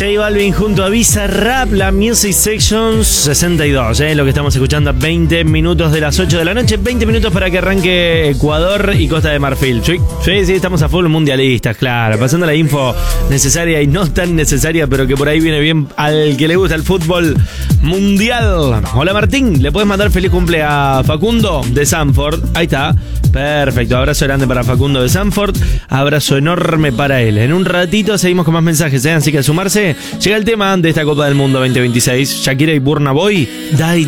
J Balvin junto a Bizarrap, la Music Sections 62, lo que estamos escuchando a 20 minutos de las 8 de la noche, 20 minutos para que arranque Ecuador y Costa de Marfil. Sí, estamos a full mundialistas, claro, pasando la info necesaria y no tan necesaria, pero que por ahí viene bien al que le gusta el fútbol mundial. Hola Martín, ¿le puedes mandar feliz cumple a Facundo de Sanford? Ahí está, perfecto, abrazo grande para Facundo de Sanford, abrazo enorme para él. En un ratito seguimos con más mensajes, así que a sumarse. Llega el tema de esta Copa del Mundo 2026, Shakira y Burna Boy, Die